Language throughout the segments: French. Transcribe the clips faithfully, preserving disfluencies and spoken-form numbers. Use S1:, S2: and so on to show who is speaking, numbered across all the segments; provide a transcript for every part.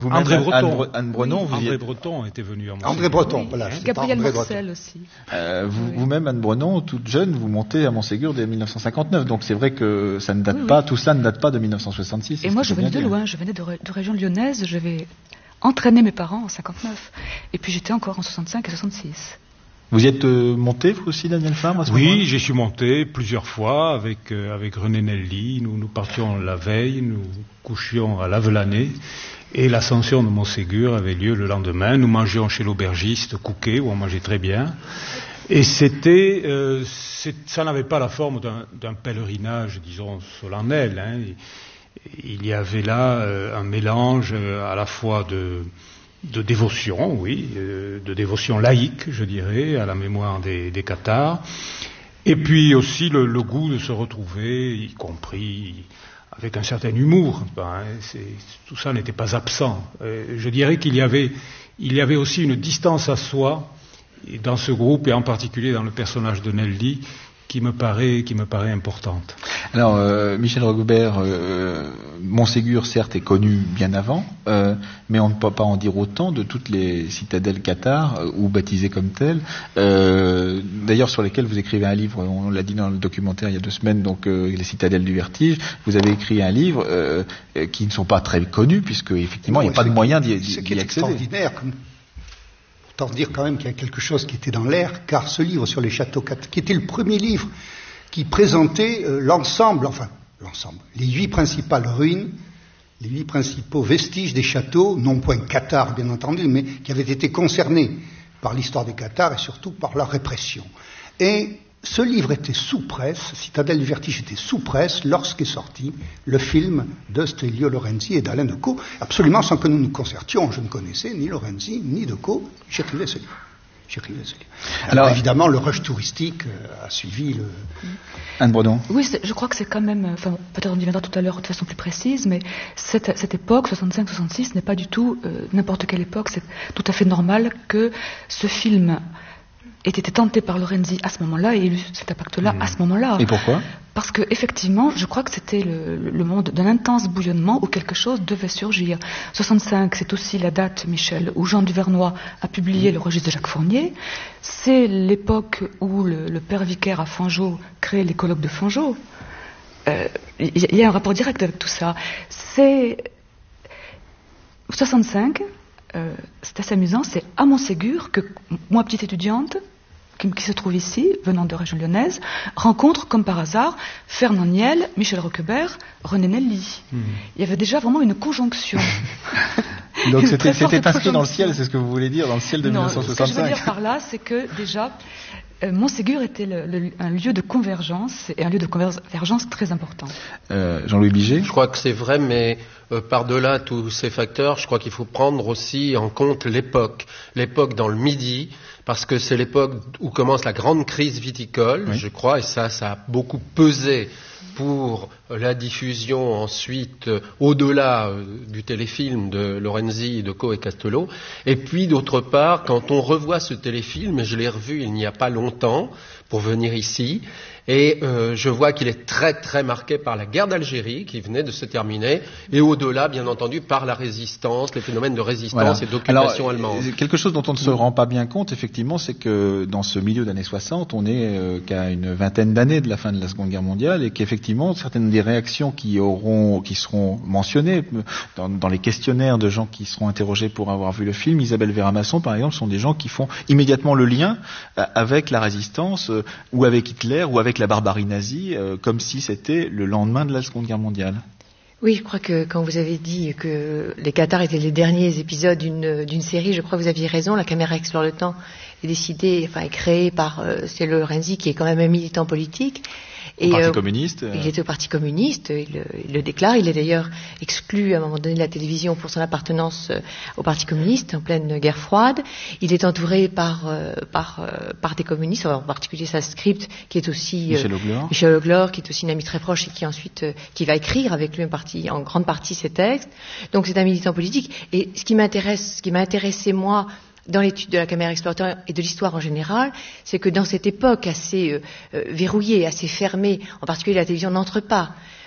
S1: André Breton.
S2: Anne, Anne Breton, vous
S1: André
S2: y...
S1: Breton était venu à Montségur.
S3: André Breton,
S1: oui,
S3: voilà.
S1: Hein.
S4: Gabriel
S3: André
S4: Morcel
S3: Breton.
S4: aussi.
S2: Euh, vous,
S4: Oui.
S2: Vous-même, Anne Breton, toute jeune, vous montez à Montségur dès mille neuf cent cinquante-neuf. Donc c'est vrai que ça ne date
S4: Oui,
S2: pas,
S4: oui.
S2: tout cela ne date pas de mille neuf cent soixante-six.
S4: Et moi, je venais de loin, je venais de, ré- de région lyonnaise, je vais entraîner mes parents en cinquante-neuf. Et puis j'étais encore en soixante-cinq et soixante-six.
S2: Vous y êtes euh, monté, vous aussi, Daniel Fabre, à ce moment-là ?
S1: Oui, j'y suis monté plusieurs fois avec, euh, avec René Nelly. Nous, nous partions la veille, nous couchions à Lavelanet. Et l'ascension de Montségur avait lieu le lendemain. Nous mangions chez l'aubergiste Couquet, où on mangeait très bien. Et c'était, euh, c'est, ça n'avait pas la forme d'un, d'un pèlerinage, disons, solennel. Hein. Il y avait là euh, un mélange euh, à la fois de... de dévotion, oui, euh, de dévotion laïque, je dirais, à la mémoire des, des cathares, et puis aussi le, le goût de se retrouver, y compris avec un certain humour. Ben, c'est, tout ça n'était pas absent. Euh, je dirais qu'il y avait, il y avait aussi une distance à soi dans ce groupe, et en particulier dans le personnage de Nelly, qui me paraît, qui me paraît importante.
S2: Alors, euh, Michel Roquebert, euh, Montségur, certes, est connu bien avant, euh, mais on ne peut pas en dire autant de toutes les citadelles cathares, euh, ou baptisées comme telles, euh, d'ailleurs sur lesquelles vous écrivez un livre, on l'a dit dans le documentaire il y a deux semaines, donc euh, les citadelles du vertige. Vous avez écrit un livre euh, qui ne sont pas très connus, puisque effectivement
S3: Non,
S2: il n'y a pas de moyen d'y,
S3: ce
S2: d'y
S3: qui est
S2: accéder.
S3: extraordinaire, comme... autant dire quand même qu'il y a quelque chose qui était dans l'air, car ce livre sur les châteaux cathares, qui était le premier livre qui présentait euh, l'ensemble, enfin l'ensemble, les huit principales ruines, les huit principaux vestiges des châteaux, non point cathares bien entendu, mais qui avaient été concernés par l'histoire des cathares et surtout par leur répression. Et ce livre était sous presse, Citadelle du Vertige était sous presse lorsqu'est sorti le film de Stelvio Lorenzi et d'Alain Decaux, absolument sans que nous nous concertions. Je ne connaissais ni Lorenzi ni Decaux, j'écrivais ce livre. J'écrivais ce livre. Alors, Alors évidemment, le rush touristique euh, a suivi le...
S2: Anne Breton.
S4: Oui, c'est, je crois que c'est quand même, enfin, peut-être on y viendra tout à l'heure de façon plus précise, mais cette, cette époque, soixante-cinq soixante-six, n'est pas du tout euh, n'importe quelle époque. C'est tout à fait normal que ce film ait été tenté par Lorenzi à ce moment-là et ait eu cet impact-là mmh. à ce moment-là.
S2: Et pourquoi ?
S4: Parce que effectivement, je crois que c'était le, le moment d'un intense bouillonnement où quelque chose devait surgir. soixante-cinq, c'est aussi la date, Michel, où Jean Duvernois a publié mmh. le registre de Jacques Fournier. C'est l'époque où le, le père vicaire à Fangeau crée les colloques de Fangeau. Euh, il y, y a un rapport direct avec tout ça. C'est soixante-cinq. Euh, c'est assez amusant. C'est à Montségur que moi, petite étudiante, qui se trouve ici, venant de région lyonnaise, rencontre, comme par hasard, Fernand Niel, Michel Roquebert, René Nelly. Mmh. Il y avait déjà vraiment une conjonction.
S2: Donc c'était, c'était inscrit dans le ciel, c'est ce que vous voulez dire, dans le ciel de
S4: non,
S2: mille neuf cent soixante-cinq.
S4: Ce que je veux dire par là, c'est que déjà, euh, Montségur était le, le, un lieu de convergence, et un lieu de convergence très important.
S2: Euh, Jean-Louis Biget ?
S5: Je crois que c'est vrai, mais euh, par-delà tous ces facteurs, je crois qu'il faut prendre aussi en compte l'époque. L'époque dans le Midi, parce que c'est l'époque où commence la grande crise viticole, oui. je crois, et ça, ça a beaucoup pesé pour la diffusion ensuite euh, au-delà euh, du téléfilm de Lorenzi, Decaux et Castelot. Et puis d'autre part, quand on revoit ce téléfilm, et je l'ai revu il n'y a pas longtemps pour venir ici, et euh, je vois qu'il est très très marqué par la guerre d'Algérie qui venait de se terminer, et au-delà, bien entendu, par la résistance, les phénomènes de résistance voilà. et d'occupation
S2: Alors,
S5: allemande.
S2: Quelque chose dont on ne se rend pas bien compte, effectivement, c'est que dans ce milieu d'années soixante, on est euh, qu'à une vingtaine d'années de la fin de la Seconde Guerre mondiale, et qu'effectivement, certaines des réactions qui auront, qui seront mentionnées dans, dans les questionnaires de gens qui seront interrogés pour avoir vu le film, Isabelle Véramasson, par exemple, sont des gens qui font immédiatement le lien euh, avec la résistance, euh, ou avec Hitler, ou avec la barbarie nazie, euh, comme si c'était le lendemain de la Seconde Guerre mondiale.
S6: Oui, je crois que quand vous avez dit que les Cathares étaient les derniers épisodes d'une, d'une série, je crois que vous aviez raison. La caméra explore le temps est décidée, enfin est créée par euh, Stelvio Lorenzi, qui est quand même un militant politique.
S2: Au
S6: et,
S2: Parti
S6: euh,
S2: communiste. Euh...
S6: Il était au Parti communiste, il, euh, il le déclare. Il est d'ailleurs exclu à un moment donné de la télévision pour son appartenance euh, au Parti communiste en pleine guerre froide. Il est entouré par euh, par euh, par des communistes, en particulier sa script, qui est aussi euh,
S2: Michel Auglore.
S6: Michel Auglore, qui est aussi une amie très proche et qui ensuite euh, qui va écrire avec lui en partie, en grande partie ses textes. Donc c'est un militant politique. Et ce qui m'intéresse, ce qui m'a intéressé moi, dans l'étude de la caméra explorateur et de l'histoire en général, c'est que dans cette époque assez euh, euh, verrouillée, assez fermée, en particulier la télévision n'entre pas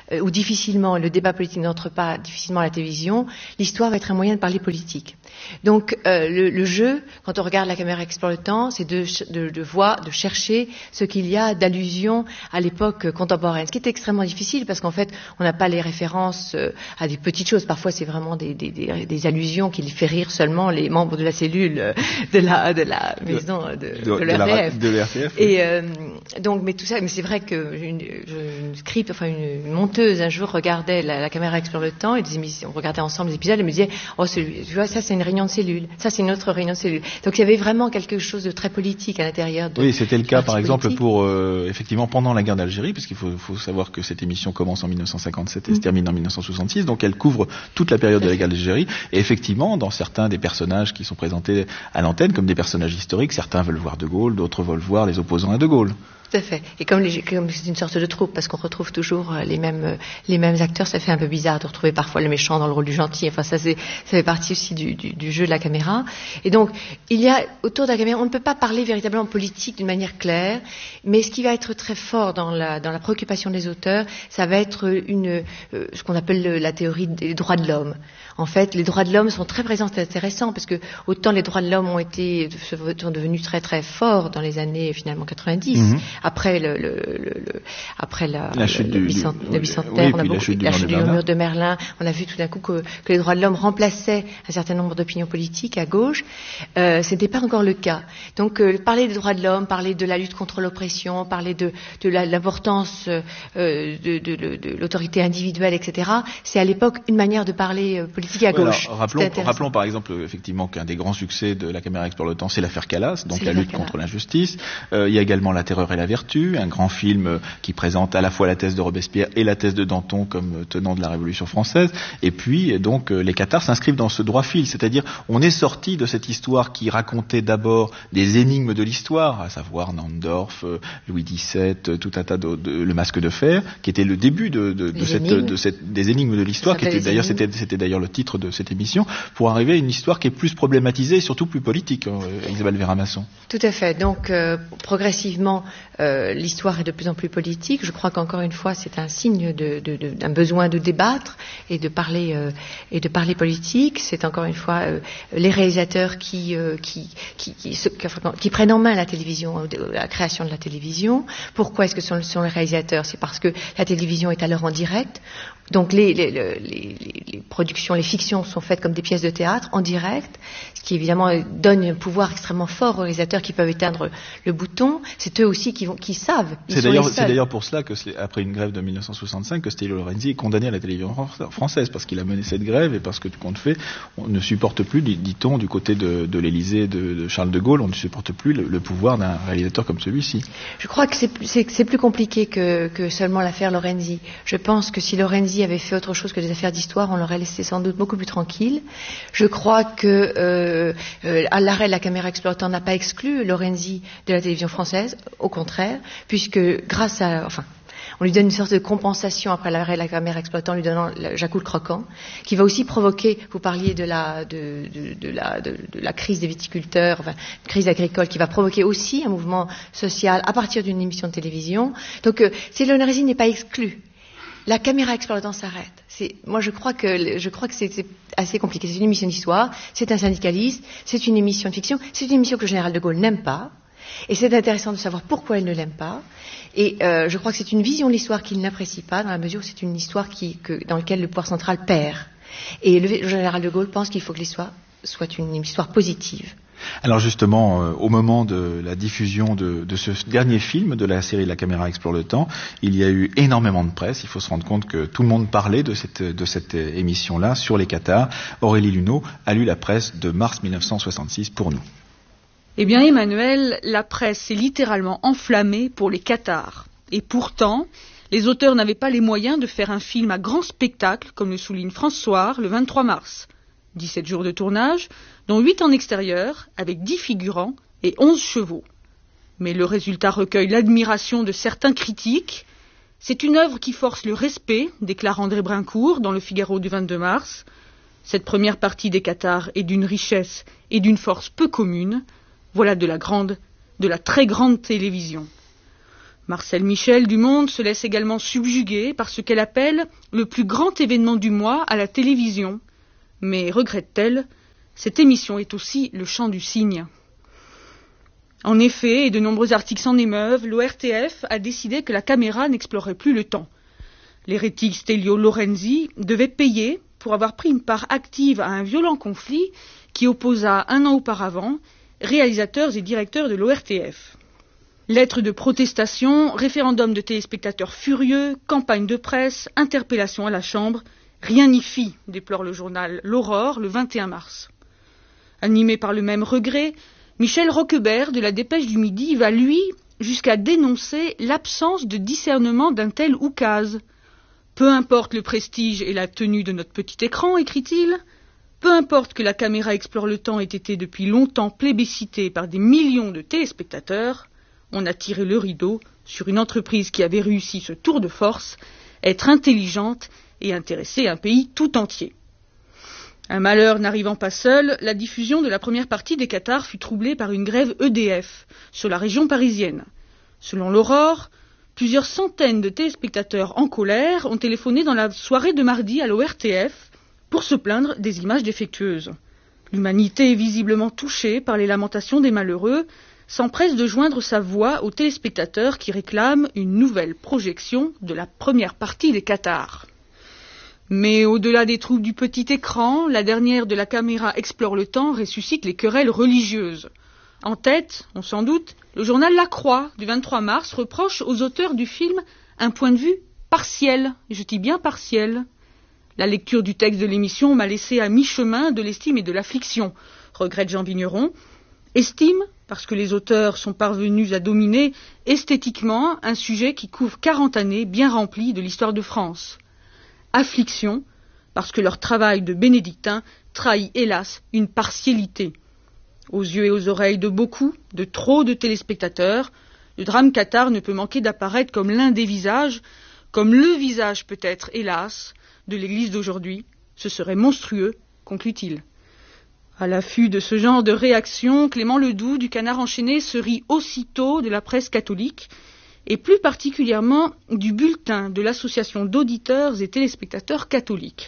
S6: euh, où difficilement le débat politique n'entre pas difficilement à la télévision, l'histoire va être un moyen de parler politique. Donc euh, le, le jeu, quand on regarde La Caméra explore le temps, c'est de, de, de voir, de chercher ce qu'il y a d'allusion à l'époque contemporaine, ce qui est extrêmement difficile parce qu'en fait, on n'a pas les références euh, à des petites choses. Parfois, c'est vraiment des, des, des, des allusions qui fait rire seulement les membres de la cellule euh, de la de la maison de, de, de, de l'R T F.
S2: De l'R T F.
S6: Et euh, donc, mais tout ça, mais c'est vrai que une, une script, enfin une, une monteuse un jour regardait la, la Caméra explore le temps et des émissions, on regardait ensemble les épisodes et me disait, oh, celui, tu vois, ça c'est une réunion de cellule, ça c'est une autre réunion de cellule. Donc il y avait vraiment quelque chose de très politique à l'intérieur de.
S2: Oui, c'était le cas par exemple
S6: politique.
S2: pour euh, effectivement pendant la guerre d'Algérie, puisqu'il faut, faut savoir que cette émission commence en mille neuf cent cinquante-sept et mmh. se termine en mille neuf cent soixante-six, donc elle couvre toute la période de la guerre d'Algérie. Et effectivement, dans certains des personnages qui sont présentés à l'antenne comme des personnages historiques, certains veulent voir De Gaulle, d'autres veulent voir les opposants à De Gaulle.
S6: Tout à fait. Et comme, les, comme c'est une sorte de troupe, parce qu'on retrouve toujours les mêmes, les mêmes acteurs, ça fait un peu bizarre de retrouver parfois le méchant dans le rôle du gentil. Enfin, ça, c'est, ça fait partie aussi du, du, du jeu de la caméra. Et donc, il y a autour de la caméra, on ne peut pas parler véritablement politique d'une manière claire, mais ce qui va être très fort dans la, dans la préoccupation des auteurs, ça va être une, euh, ce qu'on appelle le, la théorie des droits de l'homme. En fait, les droits de l'homme sont très présents, c'est intéressant, parce que autant les droits de l'homme ont été, sont devenus très très forts dans les années finalement quatre-vingt-dix. Mm-hmm. Après le, le, le, le après la,
S2: la chute
S6: le,
S2: du,
S6: bicent,
S2: du,
S6: le bicentenaire,
S2: oui,
S6: on a beaucoup,
S2: la chute du,
S6: la
S2: mur,
S6: chute
S2: de
S6: du mur de Merlin, on a vu tout d'un coup que, que les droits de l'homme remplaçaient un certain nombre d'opinions politiques à gauche. Euh, ce n'était pas encore le cas. Donc euh, parler des droits de l'homme, parler de la lutte contre l'oppression, parler de, de la, l'importance euh, de, de, de, de l'autorité individuelle, et cetera, c'est à l'époque une manière de parler euh, politique à gauche.
S2: Alors, rappelons, rappelons par exemple effectivement qu'un des grands succès de La Caméra explore le temps, c'est l'affaire Calas, donc c'est la lutte Calas. contre l'injustice. Euh, il y a également La Terreur et la Vertu, un grand film qui présente à la fois la thèse de Robespierre et la thèse de Danton comme tenant de la Révolution française. Et puis donc les cathares s'inscrivent dans ce droit fil, c'est-à-dire on est sorti de cette histoire qui racontait d'abord des énigmes de l'histoire, à savoir Nandorf, Louis dix-sept, tout un tas de, de le Masque de fer, qui était le début de, de, de, cette, de cette des énigmes de l'histoire, qui était d'ailleurs c'était, c'était d'ailleurs le titre de cette émission, pour arriver à une histoire qui est plus problématisée et surtout plus politique. Hein, Isabelle Véramasson.
S6: Tout à fait. Donc euh, progressivement, euh, l'histoire est de plus en plus politique. Je crois qu'encore une fois, c'est un signe de, de, de, d'un besoin de débattre et de parler euh, et de parler politique. C'est encore une fois euh, les réalisateurs qui euh, qui qui, qui, qui, qui prennent en main la télévision, la création de la télévision. Pourquoi est-ce que ce sont, sont les réalisateurs? C'est parce que la télévision est alors en direct. Donc les, les, les, les, les productions, les fictions sont faites comme des pièces de théâtre en direct, ce qui évidemment donne un pouvoir extrêmement fort aux réalisateurs qui peuvent éteindre le bouton. C'est eux aussi qui, vont, qui savent. Ils
S2: c'est,
S6: sont
S2: d'ailleurs,
S6: les seuls.
S2: c'est d'ailleurs pour cela que, après une grève de mille neuf cent soixante-cinq, que Stélio Lorenzi est condamné à la télévision française, parce qu'il a mené cette grève et parce que, tout compte fait, on ne supporte plus, dit-on, du côté de, de l'Élysée de, de Charles de Gaulle, on ne supporte plus le, le pouvoir d'un réalisateur comme celui-ci.
S6: Je crois que c'est, c'est, c'est plus compliqué que, que seulement l'affaire Lorenzi. Je pense que si Lorenzi avait fait autre chose que des affaires d'histoire, on l'aurait laissé sans doute beaucoup plus tranquille. Je crois que euh, euh, à l'arrêt de La Caméra explore le temps n'a pas exclu Lorenzi de la télévision française, au contraire, puisque grâce à, enfin, on lui donne une sorte de compensation après l'arrêt de La Caméra explore le temps, en lui donnant Jacou le Croquant, qui va aussi provoquer, vous parliez de la, de, de, de la, de, de la crise des viticulteurs, enfin, une crise agricole, qui va provoquer aussi un mouvement social à partir d'une émission de télévision. Donc, euh, si Lorenzi n'est pas exclu, La Caméra explore le temps s'arrête. C'est, moi, je crois que, je crois que c'est, c'est assez compliqué. C'est une émission d'histoire, c'est un syndicaliste, c'est une émission de fiction, c'est une émission que le général de Gaulle n'aime pas. Et c'est intéressant de savoir pourquoi il ne l'aime pas. Et euh, je crois que c'est une vision de l'histoire qu'il n'apprécie pas, dans la mesure où c'est une histoire qui, que, dans laquelle le pouvoir central perd. Et le, le général de Gaulle pense qu'il faut que l'histoire soit une histoire positive.
S2: Alors justement, euh, au moment de la diffusion de, de ce dernier film de la série La Caméra explore le temps, il y a eu énormément de presse. Il faut se rendre compte que tout le monde parlait de cette, de cette émission-là sur les cathares. Aurélie Luneau a lu la presse de mars mille neuf cent soixante-six pour nous.
S7: Eh bien Emmanuel, la presse s'est littéralement enflammée pour les cathares. Et pourtant, les auteurs n'avaient pas les moyens de faire un film à grand spectacle, comme le souligne François le vingt-trois mars. dix-sept jours de tournage, dont huit en extérieur, avec dix figurants et onze chevaux. Mais le résultat recueille l'admiration de certains critiques. C'est une œuvre qui force le respect, déclare André Brincourt dans le Figaro du vingt-deux mars. Cette première partie des cathares est d'une richesse et d'une force peu commune. Voilà de la grande, de la très grande télévision. Marcel Michel du Monde se laisse également subjuguer par ce qu'elle appelle le plus grand événement du mois à la télévision. Mais, regrette-t-elle, cette émission est aussi le chant du cygne. En effet, et de nombreux articles s'en émeuvent, l'O R T F a décidé que la caméra n'explorerait plus le temps. L'hérétique Stelio Lorenzi devait payer pour avoir pris une part active à un violent conflit qui opposa un an auparavant réalisateurs et directeurs de l'O R T F. Lettres de protestation, référendum de téléspectateurs furieux, campagne de presse, interpellation à la Chambre, rien n'y fit, déplore le journal L'Aurore le vingt et un mars. Animé par le même regret, Michel Roquebert de la Dépêche du Midi va, lui, jusqu'à dénoncer l'absence de discernement d'un tel oukase. Peu importe le prestige et la tenue de notre petit écran, écrit-il, peu importe que la caméra explore le temps ait été depuis longtemps plébiscitée par des millions de téléspectateurs, on a tiré le rideau sur une entreprise qui avait réussi ce tour de force, être intelligente et intéresser un pays tout entier. Un malheur n'arrivant pas seul, la diffusion de la première partie des Qatars fut troublée par une grève E D F sur la région parisienne. Selon l'Aurore, plusieurs centaines de téléspectateurs en colère ont téléphoné dans la soirée de mardi à l'O R T F pour se plaindre des images défectueuses. L'humanité est visiblement touchée par les lamentations des malheureux, s'empresse de joindre sa voix aux téléspectateurs qui réclament une nouvelle projection de la première partie des Qatars. Mais au-delà des troubles du petit écran, la dernière de la caméra explore le temps ressuscite les querelles religieuses. En tête, on s'en doute, le journal La Croix du vingt-trois mars reproche aux auteurs du film un point de vue partiel, je dis bien partiel. La lecture du texte de l'émission m'a laissé à mi-chemin de l'estime et de l'affliction, regrette Jean Vigneron. Estime, parce que les auteurs sont parvenus à dominer esthétiquement un sujet qui couvre quarante années bien remplies de l'histoire de France. Affliction, parce que leur travail de bénédictin trahit, hélas, une partialité. Aux yeux et aux oreilles de beaucoup, de trop de téléspectateurs, le drame cathare ne peut manquer d'apparaître comme l'un des visages, comme le visage peut-être, hélas, de l'Église d'aujourd'hui. Ce serait monstrueux, conclut-il. À l'affût de ce genre de réaction, Clément Ledoux du Canard enchaîné se rit aussitôt de la presse catholique, et plus particulièrement du bulletin de l'association d'auditeurs et téléspectateurs catholiques.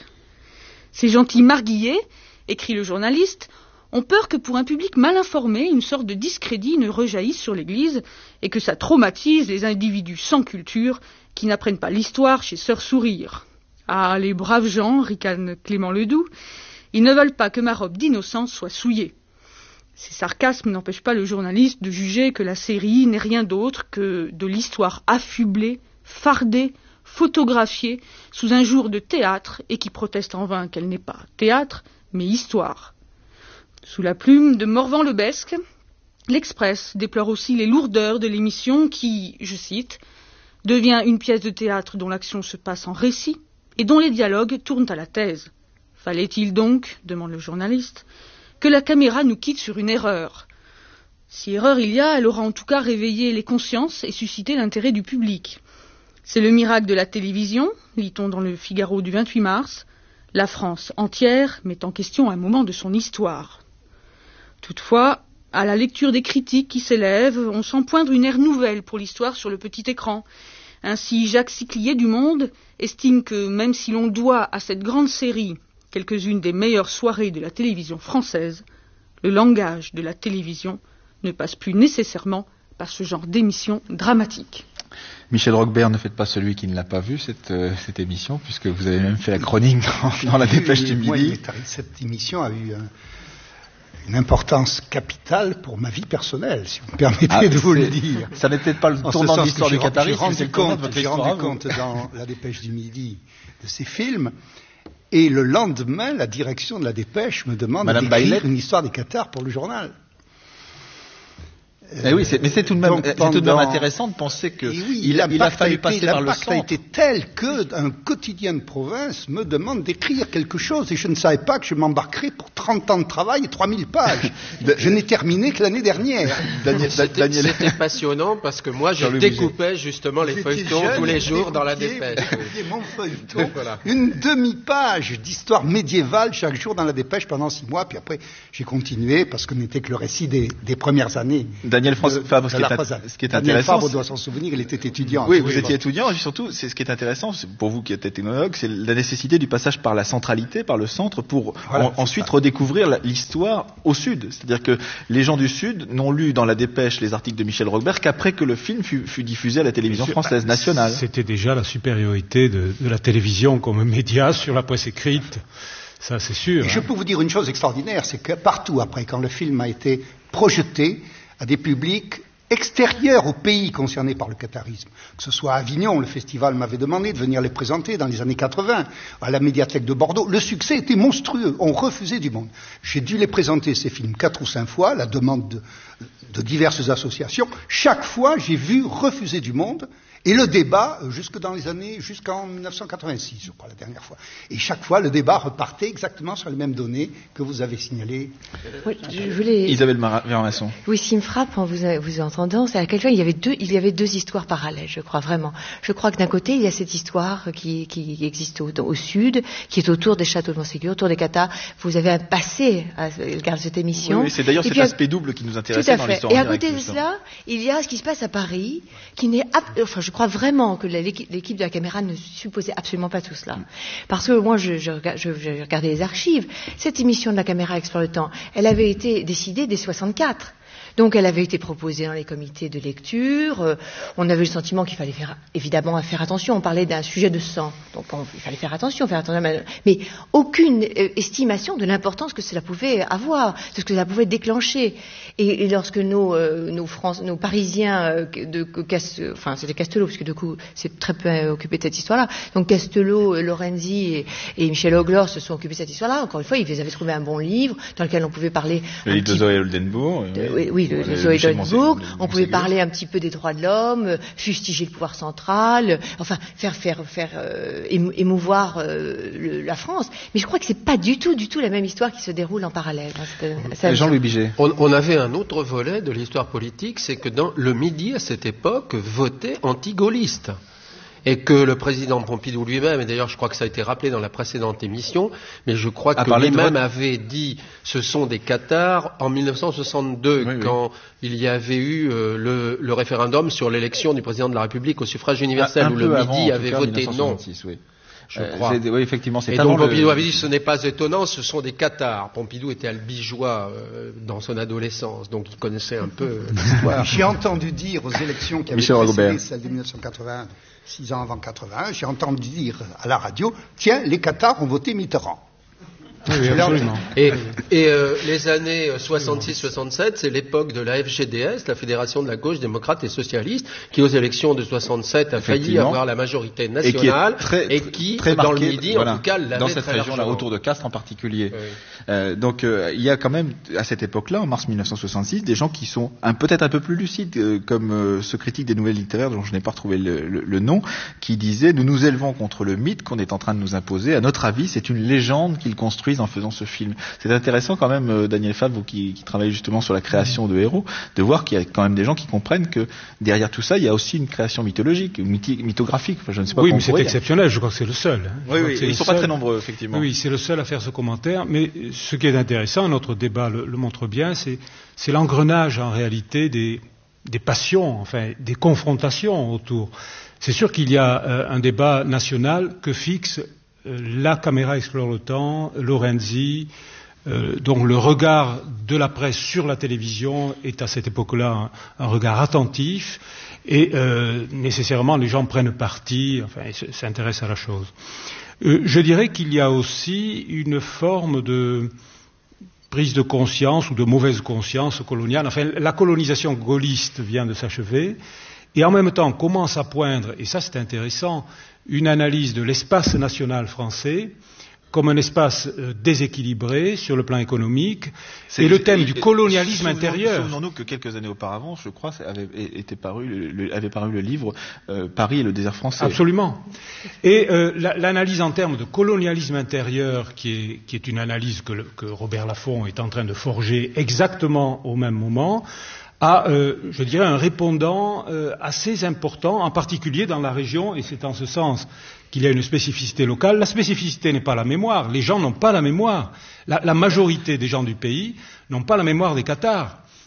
S7: Ces gentils marguillés, écrit le journaliste, ont peur que pour un public mal informé, une sorte de discrédit ne rejaillisse sur l'Église et que ça traumatise les individus sans culture qui n'apprennent pas l'histoire chez Sœur Sourire. Ah, les braves gens, ricane Clément Ledoux, ils ne veulent pas que ma robe d'innocence soit souillée. Ces sarcasmes n'empêchent pas le journaliste de juger que la série n'est rien d'autre que de l'histoire affublée, fardée, photographiée sous un jour de théâtre et qui proteste en vain qu'elle n'est pas théâtre, mais histoire. Sous la plume de Morvan-Lebesque, l'Express déplore aussi les lourdeurs de l'émission qui, je cite, devient une pièce de théâtre dont l'action se passe en récit et dont les dialogues tournent à la thèse. Fallait-il donc, demande le journaliste, que la caméra nous quitte sur une erreur? Si erreur il y a, elle aura en tout cas réveillé les consciences et suscité l'intérêt du public. C'est le miracle de la télévision, lit-on dans le Figaro du vingt-huit mars, la France entière met en question un moment de son histoire. Toutefois, à la lecture des critiques qui s'élèvent, on sent poindre une ère nouvelle pour l'histoire sur le petit écran. Ainsi, Jacques Siclier du Monde estime que même si l'on doit à cette grande série quelques-unes des meilleures soirées de la télévision française, le langage de la télévision ne passe plus nécessairement par ce genre d'émission dramatique.
S2: Michel Roquebert, ne faites pas celui qui ne l'a pas vu, cette, euh, cette émission, puisque vous avez même fait la chronique dans, dans la Dépêche du Midi.
S3: Oui, cette émission a eu un, une importance capitale pour ma vie personnelle, si vous me permettez
S2: ah,
S3: de vous le dire.
S2: Ça n'est peut-être pas le tournant de l'histoire du qatarisme.
S3: J'ai rendu compte, j'ai rendu compte dans la Dépêche du Midi de ces films. Et le lendemain, la direction de la Dépêche me demande Madame d'écrire Baillet. Une histoire des Qatars pour le journal.
S2: Eh oui, c'est, mais c'est tout de même, Donc, pendant... c'est tout de même intéressant de penser que
S3: oui,
S2: il, a, il a fallu
S3: a été,
S2: passer par le
S3: centre. L'impact a été tel qu'un quotidien de province me demande d'écrire quelque chose et je ne savais pas que je m'embarquerais pour trente ans de travail et trois mille pages. Je n'ai terminé que l'année dernière.
S5: Daniel, c'était, Daniel... c'était passionnant parce que moi je découpais justement les feuilletons tous les jours dans la Dépêche.
S3: Mon feuilleton, voilà. Une demi-page d'histoire médiévale chaque jour dans la Dépêche pendant six mois, puis après j'ai continué parce que ce n'était que le récit des, des premières années.
S2: Daniel Fabre,
S3: de,
S2: ce,
S3: de
S2: qui est, ce qui est
S3: Daniel
S2: intéressant,
S3: Fabre doit s'en souvenir, il était étudiant.
S2: Oui, vous étiez étudiant, et surtout, c'est ce qui est intéressant, c'est pour vous qui êtes technologue, c'est la nécessité du passage par la centralité, par le centre, pour
S3: voilà,
S2: en, ensuite ça. redécouvrir l'histoire au sud. C'est-à-dire que les gens du sud n'ont lu dans la dépêche les articles de Michel Roquebert qu'après que le film fut, fut diffusé à la télévision française nationale.
S1: C'était déjà la supériorité de, de la télévision comme média sur la presse écrite. Ça, c'est sûr.
S3: Et
S1: hein.
S3: je peux vous dire une chose extraordinaire, c'est que partout après, quand le film a été projeté à des publics extérieurs au pays concerné par le qatarisme, que ce soit à Avignon, le festival m'avait demandé de venir les présenter dans les années quatre-vingts, à la médiathèque de Bordeaux, le succès était monstrueux, on refusait du monde. J'ai dû les présenter, ces films, quatre ou cinq fois, à la demande de, de diverses associations. Chaque fois, j'ai vu refuser du monde. Et le débat, jusque dans les années, jusqu'en mille neuf cent quatre-vingt-six, je crois, la dernière fois. Et chaque fois, le débat repartait exactement sur les mêmes données que vous avez signalées.
S6: Oui, je voulais...
S2: Isabelle Vermasson.
S6: Oui, ce qui me frappe en vous, vous entendant, c'est à quel point il y avait deux, il y avait deux histoires parallèles, je crois vraiment. Je crois que d'un côté, il y a cette histoire qui, qui existe au, au sud, qui est autour des châteaux de Montségur, autour des Qatar. Vous avez un passé à regarder cette émission.
S2: Oui, oui, c'est d'ailleurs cet aspect à... double qui nous intéressait dans l'histoire.
S6: Et à côté de cela, il y a ce qui se passe à Paris, qui n'est, enfin, je Je crois vraiment que l'équipe, l'équipe de la caméra ne supposait absolument pas tout cela. Parce que moi, je, je, je, je regardais les archives. Cette émission de la caméra explore le temps, elle avait été décidée dès soixante-quatre. Donc elle avait été proposée dans les comités de lecture. Euh, on avait le sentiment qu'il fallait faire, évidemment faire attention. On parlait d'un sujet de sang, donc on, il fallait faire attention, faire attention. Mais aucune euh, estimation de l'importance que cela pouvait avoir, de ce que cela pouvait déclencher. Et, et lorsque nos, euh, nos, France, nos Parisiens, euh, de, de, enfin c'était Castelot, parce que du coup c'est très peu euh, occupé de cette histoire-là. Donc Castelot, euh, Lorenzi et, et Michel Auglor se sont occupés de cette histoire-là. Encore une fois, ils avaient trouvé un bon livre dans lequel on pouvait parler.
S2: Le livre de Zoé Oldenbourg.
S6: Oui, oui. Le, le Zoé Oldenbourg, on pouvait parler un petit peu des droits de l'homme, fustiger le pouvoir central, euh, enfin faire faire faire euh, émouvoir euh, le, la France. Mais je crois que c'est pas du tout du tout la même histoire qui se déroule en parallèle.
S2: Hein, Jean-Louis Biget.
S5: On, on avait un autre volet de l'histoire politique, c'est que dans le Midi à cette époque votait anti-gaulliste. Et que le président Pompidou lui-même, et d'ailleurs je crois que ça a été rappelé dans la précédente émission, mais je crois que lui-même de... avait dit ce sont des Cathares en mille neuf cent soixante-deux, oui, quand oui. il y avait eu euh, le, le référendum sur l'élection du président de la République au suffrage universel,
S2: un, un
S5: où le Midi
S2: avant,
S5: avait
S2: cas,
S5: voté non.
S2: Oui.
S5: Je euh, crois.
S2: Oui, effectivement, c'est
S5: et donc Pompidou
S2: le...
S5: avait dit ce n'est pas étonnant, ce sont des Cathares. Pompidou était albigeois euh, dans son adolescence, donc il connaissait un peu l'histoire.
S3: J'ai entendu dire aux élections qui avaient précédé celle de mille neuf cent quatre-vingt, six ans avant quatre-vingt-un, j'ai entendu dire à la radio, tiens, les Cathares ont voté Mitterrand.
S1: Oui, absolument.
S5: Et, et euh, les années soixante-six soixante-sept, c'est l'époque de la F G D S, la Fédération de la gauche démocrate et socialiste, qui aux élections de soixante-sept a failli avoir la majorité nationale
S2: et qui, très,
S5: et qui
S2: très
S5: dans
S2: marqué,
S5: le Midi,
S2: voilà,
S5: en tout cas, l'avait
S2: dans cette
S5: très
S2: région-là,
S5: largement.
S2: autour de Castres en particulier.
S5: Oui.
S2: Euh, donc euh, il y a quand même à cette époque-là, en mars mille neuf cent soixante-six, des gens qui sont un, peut-être un peu plus lucides, euh, comme euh, ce critique des nouvelles littéraires dont je n'ai pas retrouvé le, le, le nom, qui disait: nous nous élevons contre le mythe qu'on est en train de nous imposer. À notre avis, c'est une légende qu'ils construisent en faisant ce film. C'est intéressant quand même, euh, Daniel Fabre, vous qui, qui travaillez justement sur la création de héros, de voir qu'il y a quand même des gens qui comprennent que derrière tout ça, il y a aussi une création mythologique, mythi- mythographique. Enfin, je ne sais pas.
S1: Oui, mais c'est exceptionnel. Je crois que c'est le seul. Hein.
S2: Oui, oui. Ils ne sont
S1: seul.
S2: pas très nombreux, effectivement.
S1: Oui, c'est le seul à faire ce commentaire. Mais ce qui est intéressant, notre débat le, le montre bien, c'est, c'est l'engrenage en réalité des, des passions, enfin des confrontations autour. C'est sûr qu'il y a euh, un débat national que fixe euh, la caméra explore le temps, Lorenzi. Euh, donc le regard de la presse sur la télévision est à cette époque-là un, un regard attentif et euh, nécessairement les gens prennent parti, enfin s'intéressent à la chose. Euh, je dirais qu'il y a aussi une forme de prise de conscience ou de mauvaise conscience coloniale. Enfin, la colonisation gaulliste vient de s'achever et en même temps commence à poindre, et ça c'est intéressant, une analyse de l'espace national français comme un espace euh, déséquilibré sur le plan économique, c'est et le thème du colonialisme
S2: souvenons,
S1: intérieur.
S2: Souvenons-nous que quelques années auparavant, je crois, avait, était paru, le, le, avait paru le livre euh, Paris et le désert français.
S1: Absolument. Et euh, la, l'analyse en termes de colonialisme intérieur, qui est, qui est une analyse que, le, que Robert Laffont est en train de forger exactement au même moment, a, euh, je dirais, un répondant euh, assez important, en particulier dans la région, et c'est en ce sens qu'il y a une spécificité locale. La spécificité n'est pas la mémoire. Les gens n'ont pas la mémoire. La, la majorité des gens du pays n'ont pas la mémoire des Cathares.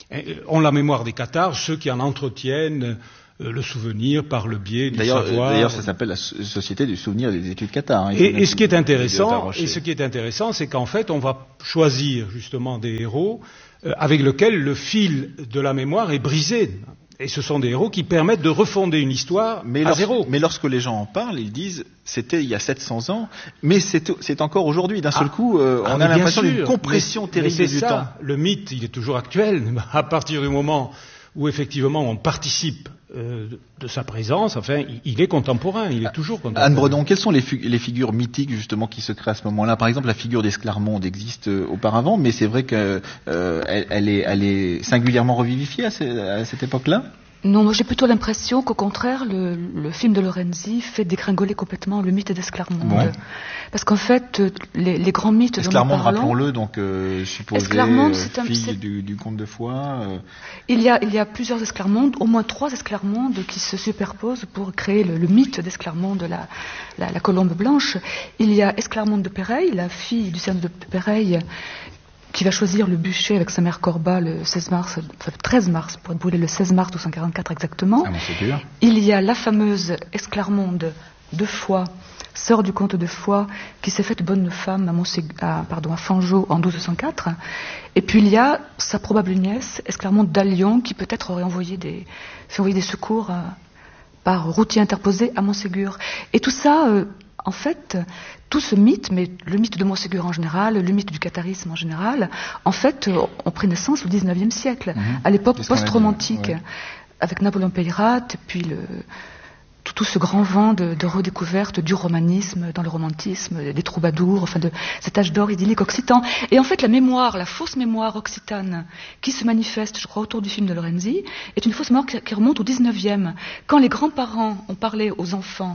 S1: ont la mémoire des cathares, ceux qui en entretiennent euh, le souvenir par le biais du
S2: d'ailleurs,
S1: savoir.
S2: D'ailleurs, ça s'appelle la Société du souvenir des études cathares. Hein,
S1: et, et ce qui est intéressant, et ce qui est intéressant, c'est qu'en fait, on va choisir justement des héros euh, avec lesquels le fil de la mémoire est brisé. Et ce sont des héros qui permettent de refonder une histoire
S2: mais
S1: à
S2: lors,
S1: zéro.
S2: Mais lorsque les gens en parlent, ils disent c'était il y a sept cents ans, mais c'est, c'est encore aujourd'hui. D'un seul ah, coup, euh,
S1: ah,
S2: on a l'impression
S1: sûr,
S2: d'une compression
S1: mais,
S2: terrible
S1: mais
S2: du
S1: ça,
S2: temps.
S1: Le mythe, il est toujours actuel. À partir du moment où effectivement on participe euh, de sa présence, enfin, il est contemporain, il est toujours contemporain.
S2: Anne Bredon, quelles sont les, fu- les figures mythiques justement qui se créent à ce moment-là? Par exemple, la figure d'Esclarmonde existe euh, auparavant, mais c'est vrai qu'elle euh, elle est, elle est singulièrement revivifiée à, ce, à cette époque-là.
S4: Non, moi j'ai plutôt l'impression qu'au contraire, le, le film de Lorenzi fait dégringoler complètement le mythe d'Esclarmonde. Bon. Parce qu'en fait, les, les grands mythes dont nous parlons...
S2: Esclarmonde, rappelons-le, donc euh, supposé euh, fille un, du, du comte de Foix. Euh...
S4: Il, y a, il y a plusieurs Esclarmondes, au moins trois Esclarmondes qui se superposent pour créer le, le mythe d'Esclarmonde, la, la, la colombe blanche. Il y a Esclarmonde de Péreille, la fille du seigneur de Péreille, qui va choisir le bûcher avec sa mère Corba le seize mars, enfin le treize mars, pour être brûlé le seize mars douze cent quarante-quatre exactement.
S2: Ah, bon, c'est dur.
S4: Il y a la fameuse Esclarmonde de Foix, sœur du comte de Foix, qui s'est faite bonne femme à, Montség- à, pardon, à Fangeau en douze cent quatre. Et puis il y a sa probable nièce, Esclarmonde d'Allion, qui peut-être aurait envoyé des, fait envoyer des secours euh, par routier interposé à Montségur. Et tout ça... Euh, En fait, tout ce mythe, mais le mythe de Montségur en général, le mythe du catharisme en général, en fait, ont pris naissance au dix-neuvième siècle, mmh. à l'époque post-romantique, ouais. avec Napoléon Peyrat, et puis le, tout, tout ce grand vent de, de redécouverte du romanisme dans le romantisme, des troubadours, enfin de cet âge d'or idyllique occitan. Et en fait, la mémoire, la fausse mémoire occitane qui se manifeste, je crois, autour du film de Lorenzi, est une fausse mémoire qui, qui remonte au dix-neuvième. Quand les grands-parents ont parlé aux enfants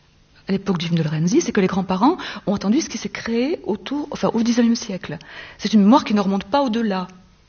S4: à l'époque du film de Lorenzi, c'est que les grands-parents ont entendu ce qui s'est créé autour, enfin, au dix-neuvième siècle. C'est une mémoire qui ne remonte pas au-delà.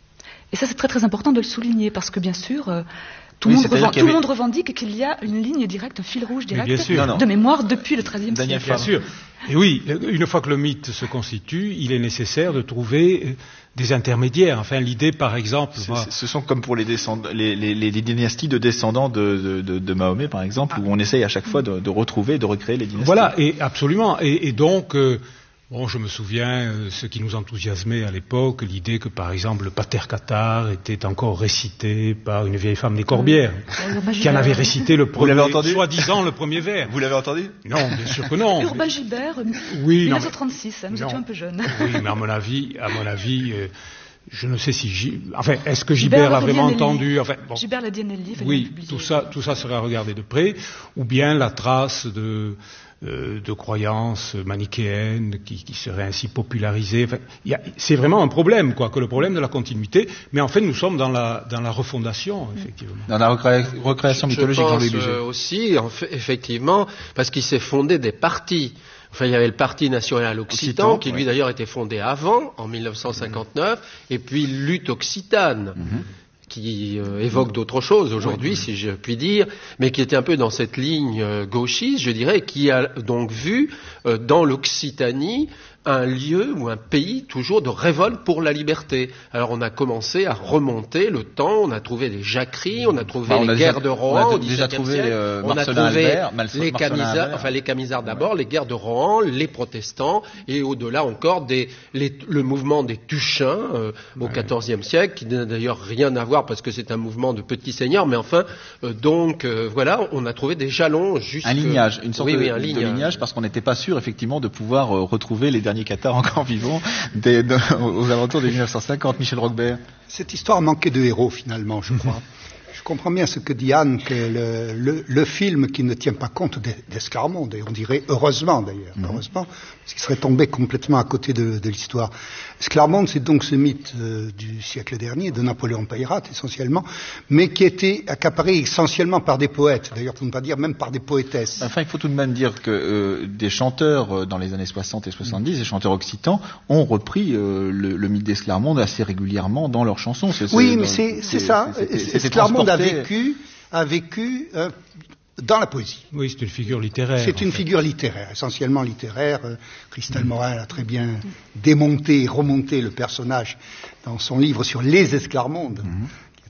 S4: Et ça, c'est très très important de le souligner, parce que bien sûr, euh, tout, oui, le, monde revend, tout avait... le monde revendique qu'il y a une ligne directe, un fil rouge direct
S1: non, non.
S4: de mémoire depuis le treizième
S2: Daniel
S4: siècle.
S1: Bien sûr. Et oui, une fois que le mythe se constitue, il est nécessaire de trouver des intermédiaires. Enfin, l'idée, par exemple...
S2: C'est,
S1: moi...
S2: Ce sont comme pour les, descend... les, les, les dynasties de descendants de, de, de Mahomet, par exemple, ah. où on essaye à chaque fois de, de retrouver, de recréer les dynasties.
S1: Voilà, et absolument. Et, et donc... Euh, Bon, je me souviens, euh, ce qui nous enthousiasmait à l'époque, l'idée que, par exemple, le Pater Cathare était encore récité par une vieille femme des Corbières, mmh. qui en avait récité le premier, soi-disant le premier vers.
S2: Vous l'avez entendu?
S1: Non, bien sûr que non.
S4: Urbain Gilbert,
S1: oui,
S4: mille neuf cent trente-six, hein, nous non. étions un peu jeunes.
S1: Oui, mais à mon avis, à mon avis, euh, je ne sais si, G... enfin, est-ce que Gilbert l'a vraiment entendu? Enfin, bon.
S4: Gilbert l'a dit à Nelly.
S1: Oui, tout ça, tout ça sera regardé de près, ou bien la trace de. de croyances manichéennes qui, qui seraient ainsi popularisées. Enfin, y a, c'est vraiment un problème, quoi, que le problème de la continuité. Mais en fait, nous sommes dans la, dans la refondation, effectivement.
S2: Dans la recré- recréation
S5: je,
S2: mythologique,
S5: Jean-Louis Buget. Euh, aussi, en fait, effectivement, parce qu'il s'est fondé des partis. Enfin, il y avait le Parti national occitan, Occitan, qui lui ouais. d'ailleurs était fondé avant, en mille neuf cent cinquante-neuf, mmh. et puis Lutte occitane. Mmh. qui euh, évoque d'autres choses aujourd'hui, oui, oui. si je puis dire, mais qui était un peu dans cette ligne euh, gauchiste, je dirais, qui a donc vu euh, dans l'Occitanie un lieu ou un pays toujours de révolte pour la liberté. Alors on a commencé à remonter le temps, on a trouvé les jacqueries, on a trouvé enfin, les guerres de Rohan au dix-septième siècle, euh, on a trouvé Albert, les camisards, enfin les camisards d'abord, ouais. les guerres de Rohan, les protestants, et au-delà encore des, les, le mouvement des Tuchins euh, au quatorzième ouais. siècle, qui n'a d'ailleurs rien à voir parce que c'est un mouvement de petits seigneurs, mais enfin, euh, donc euh, voilà, on a trouvé des jalons jusque...
S2: Un lignage, une sorte
S5: oui,
S2: de,
S5: oui, un
S2: de
S5: lignage.
S2: lignage, parce qu'on n'était pas sûr effectivement de pouvoir euh, retrouver les derniers cathares encore vivants des, de, aux alentours de mille neuf cent cinquante. Michel Roquebert.
S3: Cette histoire manquait de héros finalement, je crois. Je comprends bien ce que dit Anne, que le, le, le film qui ne tient pas compte d'Esclarmonde, et on dirait heureusement d'ailleurs, mmh. heureusement, parce qu'il serait tombé complètement à côté de, de l'histoire. Esclarmonde, c'est donc ce mythe euh, du siècle dernier, de Napoléon Peyrat essentiellement, mais qui a été accaparé essentiellement par des poètes, d'ailleurs pour ne pas dire même par des poétesses.
S2: Enfin, il faut tout de même dire que euh, des chanteurs euh, dans les années soixante et soixante-dix, mmh. des chanteurs occitans, ont repris euh, le, le mythe d'Esclarmonde assez régulièrement dans leurs chansons. C'est,
S3: oui,
S2: c'est,
S3: mais c'est, c'est, c'est ça. Esclarmonde a vécu, a vécu euh, dans la poésie.
S1: Oui, c'est une figure littéraire.
S3: C'est une fait. figure littéraire, essentiellement littéraire. Euh, Christelle mmh. Morin a très bien démonté et remonté le personnage dans son livre sur les Esclarmondes, mmh.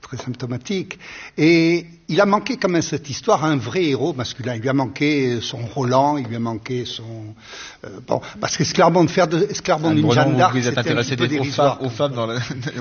S3: très symptomatique. Et il a manqué quand même cette histoire à un vrai héros masculin. Il lui a manqué son Roland, il lui a manqué son... Euh, bon, parce qu'Esclarbon de fer de Esclarbon d'une Jeanne d'Arc,
S2: vous êtes intéressé aux femmes, aux femmes dans la,